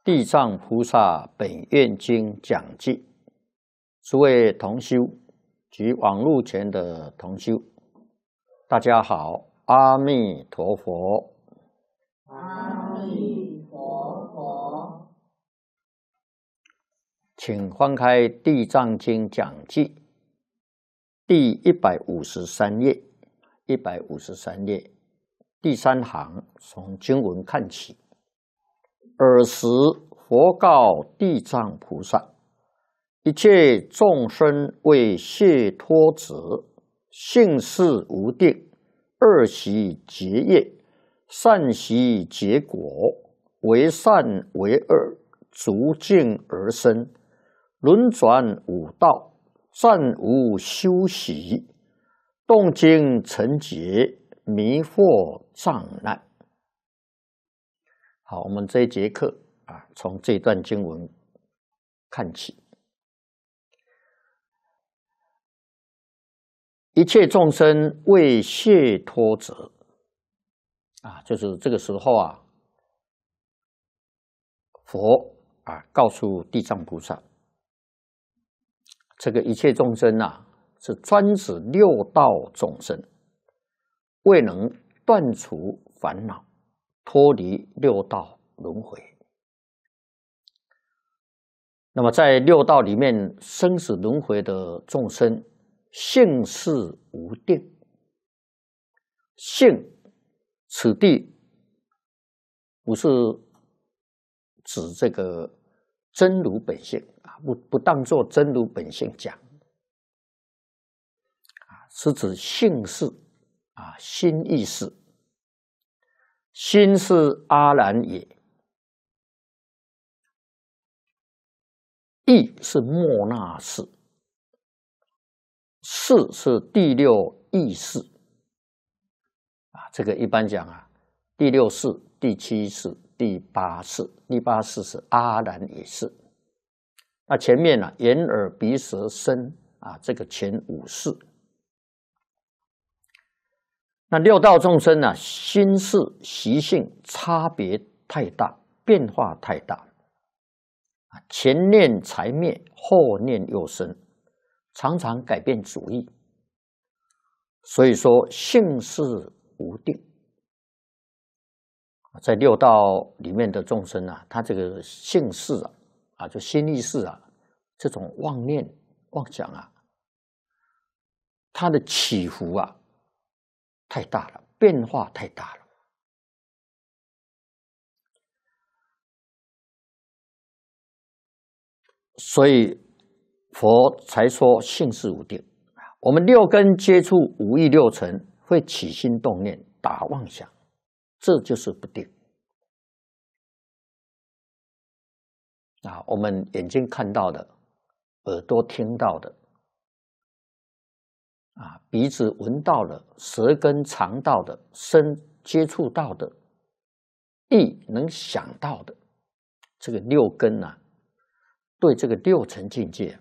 地藏菩萨本愿经讲记，诸位同修及网络前的同修，大家好，阿弥陀佛。 阿弥陀佛。 请翻开《地藏经讲记》第153页，153页第3行，从经文看起。尔时佛告地藏菩萨：一切众生为解脱者，性事无定，恶习结业，善习结果，为善为恶，逐境而生，轮转五道，暂无休息，动经成劫，迷惑障难。好，我们这一节课从这段经文看起。一切众生为解脱者，就是这个时候佛告诉地藏菩萨，这个一切众生是专指六道众生，未能断除烦恼，脱离六道轮回。那么在六道里面，生死轮回的众生，性事无定。性，此地不是指这个真如本性不当作真如本性讲，是指性事心意识。心是阿然也，意是莫那识，识是第六意识这个一般讲第六识、第七识、第八识，第八识是阿然也识。那前面眼耳鼻舌身这个前五识。那六道众生心事习性差别太大，变化太大，前念才灭，后念又生，常常改变主意。所以说性事无定。在六道里面的众生他这个性事就心意识这种妄念妄想它的起伏太大了，变化太大了。所以佛才说性事无定。我们六根接触五欲六尘，会起心动念，打妄想，这就是不定。我们眼睛看到的，耳朵听到的，鼻子闻到的，舌根尝到的，身接触到的，意能想到的，这个六根对这个六尘境界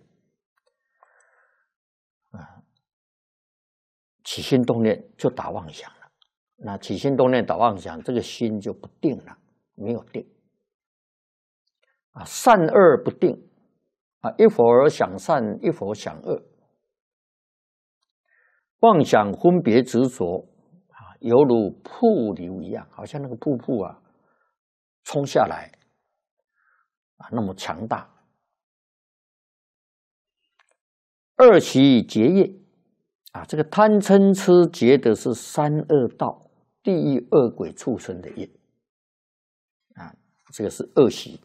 起心动念就打妄想了。那起心动念打妄想，这个心就不定了，没有定善恶不定一会儿想善，一会儿想恶，妄想分别执着犹如瀑流一样，好像那个瀑布冲下来那么强大。恶习结业这个贪嗔痴结的是三恶道地狱恶鬼畜生的业这个是恶习。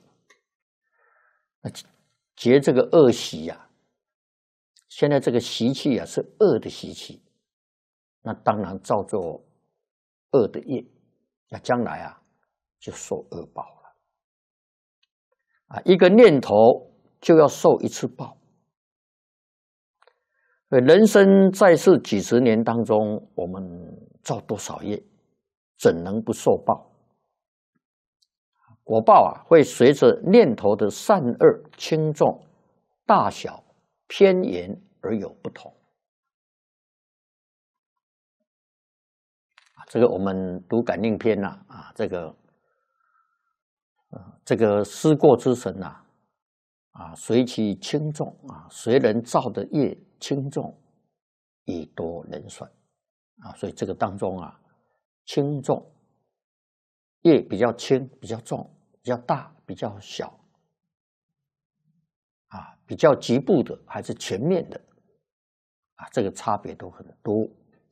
结这个恶习现在这个习气是恶的习气，那当然造作恶的业，那将来就受恶报了一个念头就要受一次报。人生在世几十年当中，我们造多少业，怎能不受报？果报会随着念头的善恶轻重大小偏严而有不同这个我们读感应篇这个这个思过之神随其轻重随人造的业轻重，以多人算所以这个当中轻重业比较轻、比较重、比较大、比较小比较局部的还是全面的这个差别都很多。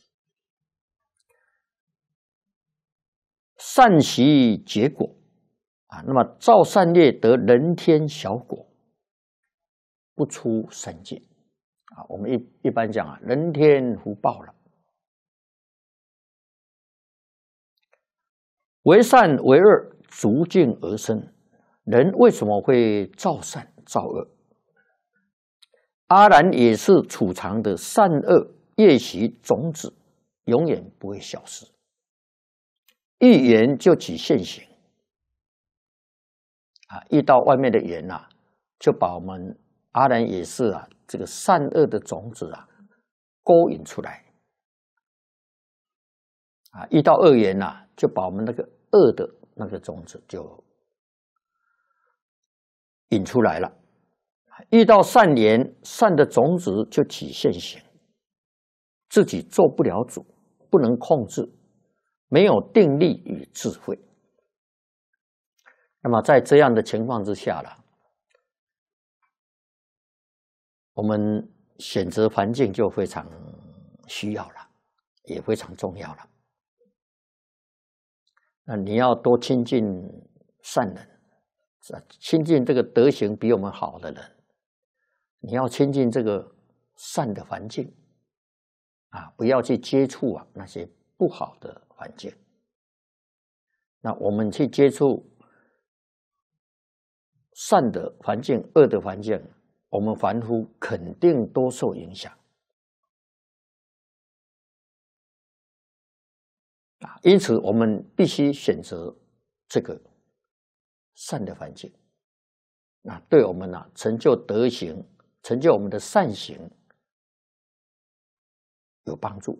善习结果那么造善业得人天小果，不出三界我们一般讲人天福报了。为善为恶，逐境而生。人为什么会造善造恶？阿难也是储藏的善恶业习种子，永远不会消失。一缘就起现行遇到外面的缘就把我们阿难也是这个善恶的种子勾引出来遇到恶缘就把我们那个恶的那个种子就引出来了。遇到善缘，善的种子就起现行，自己做不了主，不能控制，没有定力与智慧。那么在这样的情况之下我们选择环境就非常需要了，也非常重要了。那你要多亲近善人，亲近这个德行比我们好的人，你要亲近这个善的环境不要去接触那些不好的环境。那我们去接触善的环境、恶的环境，我们凡夫肯定多受影响因此我们必须选择这个善的环境对我们成就德行、成就我们的善行有帮助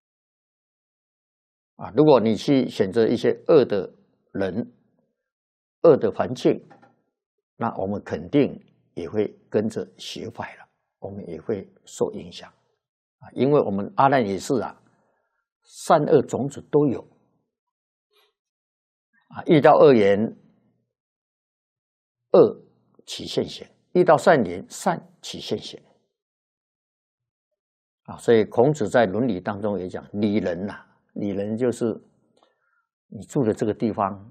如果你去选择一些恶的人、恶的环境，那我们肯定也会跟着学坏了，我们也会受影响因为我们阿难也是善恶种子都有遇到恶缘，恶起现行；遇到善缘，善起现行所以孔子在伦理当中也讲礼仁礼仁就是你住的这个地方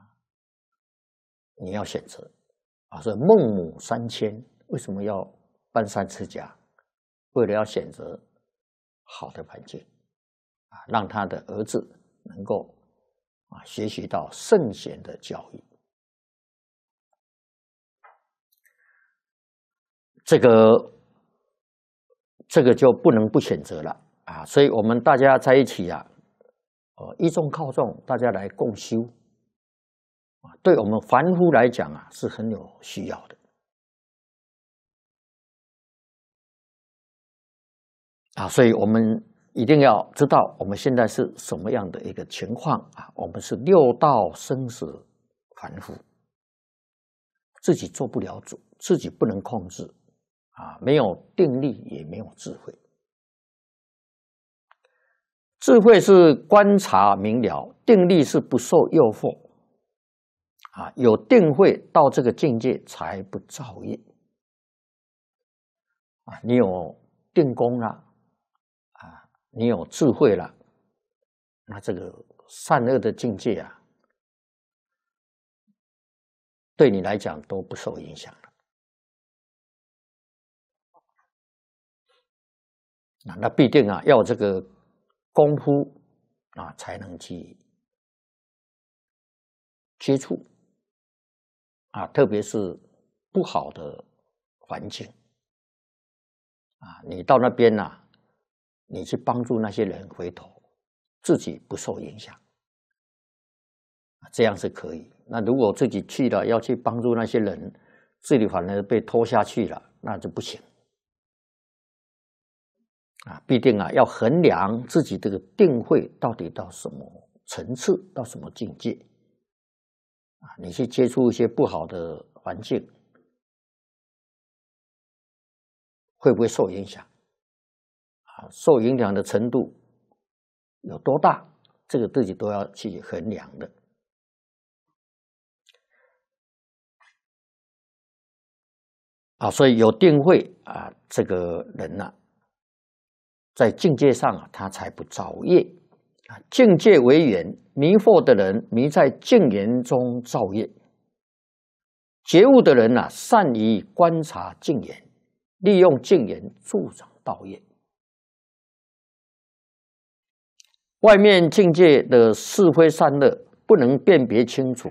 你要选择所以孟母3000为什么要搬山持家？为了要选择好的环境让他的儿子能够学习到圣贤的教育。这个就不能不选择了所以我们大家在一起依众靠众，大家来共修对我们凡夫来讲是很有需要的所以我们一定要知道我们现在是什么样的一个情况我们是六道生死凡夫，自己做不了主，自己不能控制没有定力，也没有智慧。智慧是观察明了，定力是不受诱惑有定慧到这个境界才不造业你有定功了你有智慧了，那这个善恶的境界对你来讲都不受影响了那必定要有这个功夫才能去接触特别是不好的环境你到那边你去帮助那些人，回头自己不受影响这样是可以。那如果自己去了要去帮助那些人，自己反而被拖下去了，那就不行必定要衡量自己这个定慧到底到什么层次，到什么境界啊，你去接触一些不好的环境，会不会受影响？啊，受影响的程度有多大？这个自己都要去衡量的。啊，所以有定慧啊，这个人呢，在境界上啊，他才不造业啊。境界为缘，迷惑的人迷在境缘中造业；觉悟的人啊，善于观察境缘，利用境缘助长道业。外面境界的是非善恶不能辨别清楚，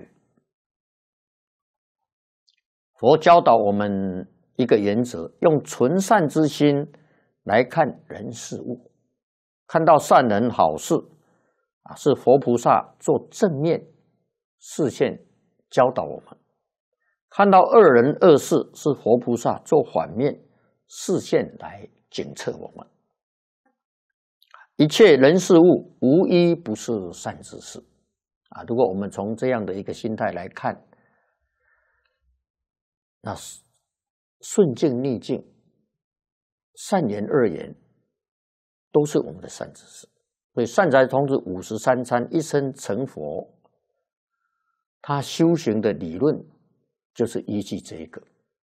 佛教导我们一个原则，用纯善之心来看人事物，看到善人好事啊，是佛菩萨做正面视线教导我们；看到恶人恶事，是佛菩萨做反面视线来警策我们。一切人事物无一不是善之事啊！如果我们从这样的一个心态来看，那顺境逆境、善言恶言，都是我们的善知识。所以善财童子53参一生成佛，他修行的理论就是依据这一个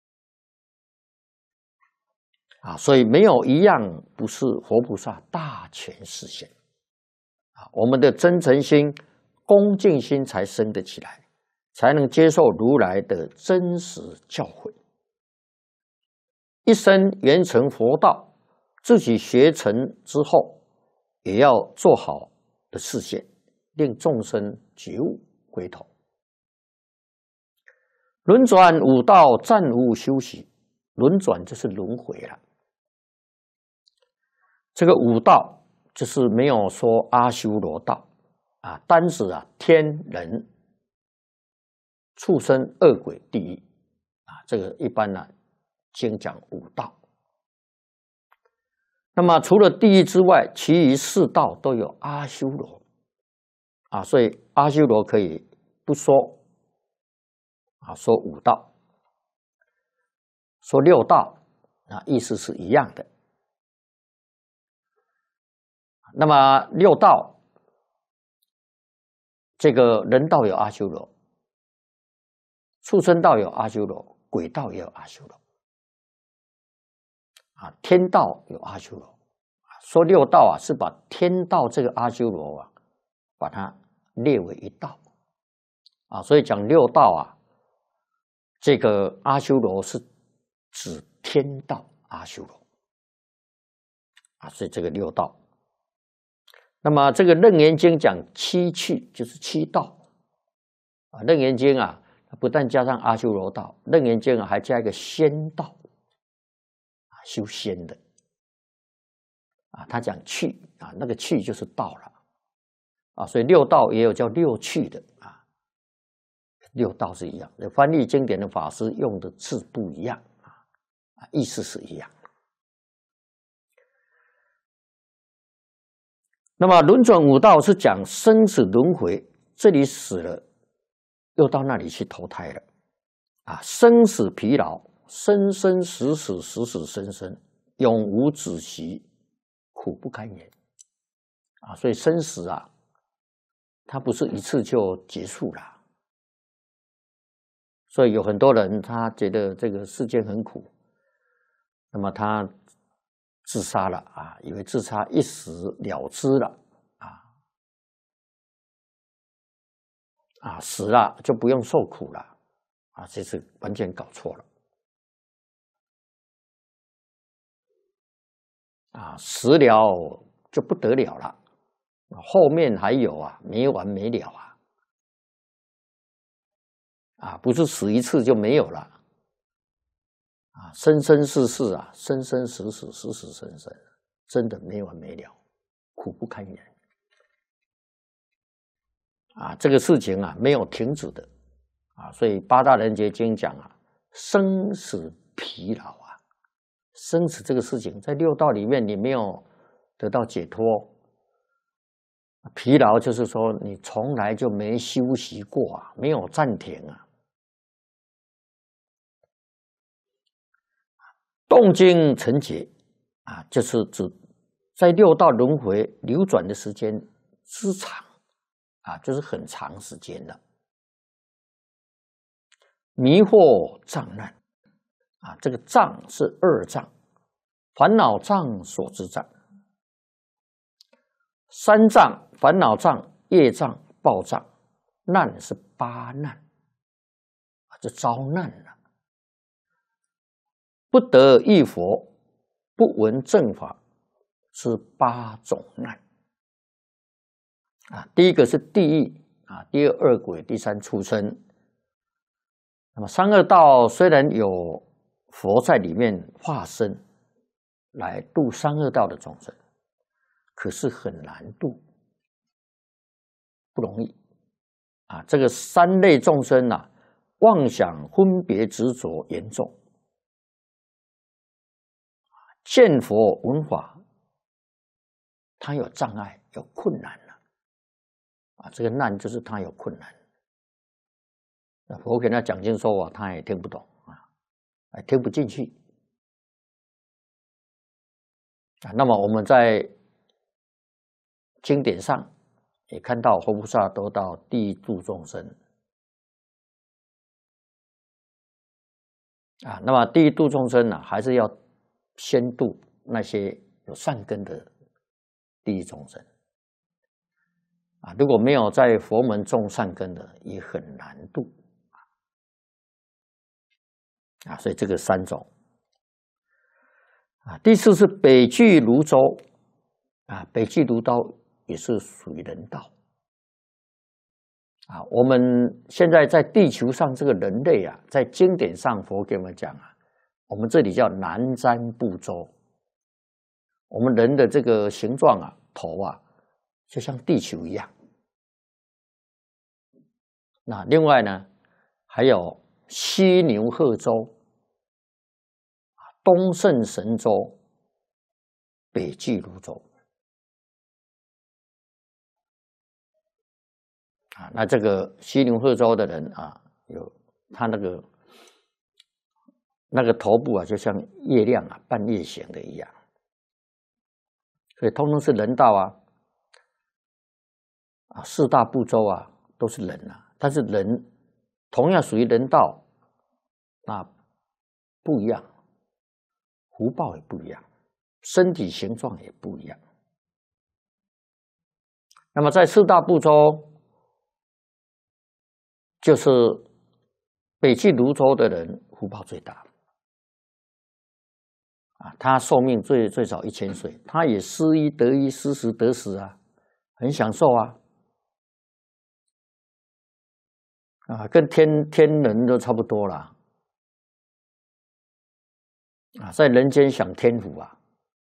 啊，所以没有一样不是佛菩萨大权示现啊。我们的真诚心、恭敬心才生得起来，才能接受如来的真实教诲。一生圆成佛道，自己学成之后，也要做好的示现，令众生觉悟回头。轮转五道，暂无休息。轮转就是轮回了。这个五道就是没有说阿修罗道啊，单指啊天人、畜生、恶鬼、地狱啊，这个一般呢经讲五道。那么除了地狱之外，其余四道都有阿修罗啊，所以阿修罗可以不说啊，说五道，说六道啊，意思是一样的。那么六道，这个人道有阿修罗，畜生道有阿修罗，鬼道也有阿修罗，啊，天道有阿修罗。说六道啊，是把天道这个阿修罗啊，把它列为一道啊，所以讲六道啊，这个阿修罗是指天道阿修罗啊，所以这个六道。那么这个《楞严经》讲七趣，就是七道啊。《楞严经》啊，不但加上阿修罗道，《楞严经》啊还加一个仙道啊，修仙的啊。他讲趣啊，那个趣就是道了啊。所以六道也有叫六趣的啊，六道是一样的。翻译经典的法师用的字不一样啊，意思是一样。那么轮转五道是讲生死轮回，这里死了，又到那里去投胎了，啊，生死疲劳，生生死死，死死生生，永无止息，苦不堪言，啊，所以生死啊，它不是一次就结束了，所以有很多人他觉得这个世间很苦，那么他自杀了啊，以为自杀一死了之了啊，死了就不用受苦了啊，这是完全搞错了啊，死了就不得了了，后面还有啊，没完没了啊，不是死一次就没有了啊，生生世世啊，生生死死，死死生生，真的没完没了，苦不堪言啊！这个事情啊，没有停止的啊，所以八大人觉经讲啊，生死疲劳啊，生死这个事情在六道里面你没有得到解脱疲劳就是说你从来就没休息过啊，没有暂停啊。动经成劫啊，就是指在六道轮回流转的时间之长啊，就是很长时间的。迷惑障难啊，这个障是二障，烦恼障、所知障。三障：烦恼障、业障、报障。难是八难啊，这遭难了。不得遇佛，不闻正法，是八种难啊。第一个是地狱啊，第二恶鬼，第三畜生。那么三恶道虽然有佛在里面化身来度三恶道的众生，可是很难度，不容易啊。这个三类众生啊，妄想分别执着严重。见佛闻法，他有障碍，有困难了啊！这个难就是他有困难。那佛给他讲经说法，他也听不懂啊，听不进去啊。那么我们在经典上也看到，佛菩萨都到地狱度众生啊。那么地狱度众生呢，还是要先度那些有善根的地狱众生啊，如果没有在佛门种善根的，也很难度啊。所以这个三种啊。第四是北俱泸州啊，北俱泸州也是属于人道啊。我们现在在地球上这个人类啊，在经典上佛给我们讲啊，我们这里叫南瞻部洲。我们人的这个形状啊，头啊，就像地球一样。那另外呢，还有西牛贺州、东胜神州、北俱泸州啊。那这个西牛贺州的人啊，有他那个头部啊，就像月亮啊，半月形的一样。所以通通是人道啊，四大部洲啊都是人啊，但是人同样属于人道，那不一样，福报也不一样，身体形状也不一样。那么在四大部洲，就是北俱泸州的人福报最大。啊，他寿命最少1000岁，他也失一得一，失时得时啊，很享受啊，跟天人都差不多了啊，在人间享天福啊。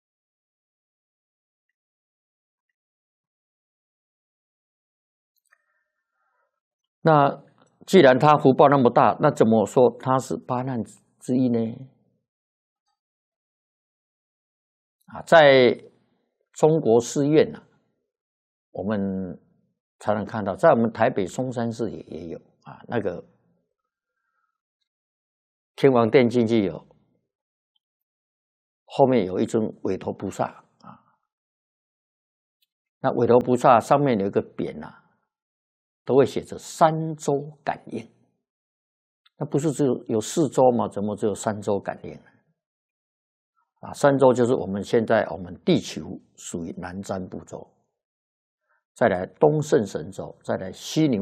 那既然他福报那么大，那怎么说他是八难之一呢？啊，在中国寺院啊，我们才能看到，在我们台北松山寺也有啊，那个天王殿进去有，后面有一尊韦陀菩萨啊，那韦陀菩萨上面有一个匾啊，都会写着三周感应。那不是只有4周吗？怎么只有3周感应呢？啊，3洲就是我们现在我们地球属于南瞻部洲，再来东胜神洲，再来西牛